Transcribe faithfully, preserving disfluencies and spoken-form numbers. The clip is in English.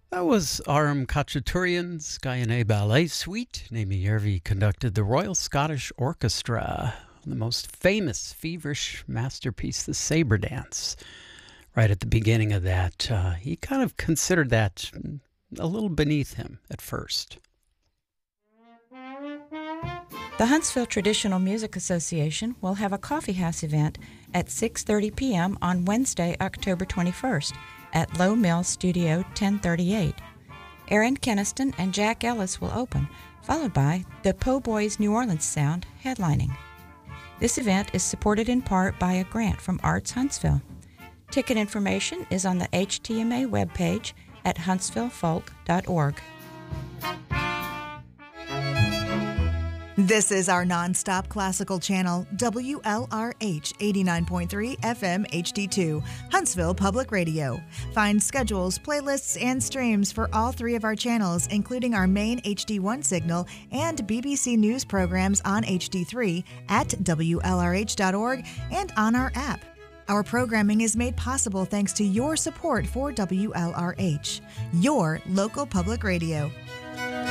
That was Aram Khachaturian's Guyane Ballet Suite. Naomi Yervi conducted the Royal Scottish Orchestra, the most famous feverish masterpiece, the Sabre Dance. Right at the beginning of that, uh, he kind of considered that a little beneath him at first. The Huntsville Traditional Music Association will have a coffee house event at six thirty p.m. on Wednesday, October twenty-first at Low Mill Studio ten thirty-eight. Aaron Keniston and Jack Ellis will open, followed by the Po' Boys New Orleans Sound headlining. This event is supported in part by a grant from Arts Huntsville. Ticket information is on the H T M A webpage at huntsville folk dot org. This is our nonstop classical channel, W L R H eighty-nine point three F M H D two, Huntsville Public Radio. Find schedules, playlists, and streams for all three of our channels, including our main H D one signal and B B C News programs on H D three at W L R H dot org and on our app. Our programming is made possible thanks to your support for W L R H, your local public radio.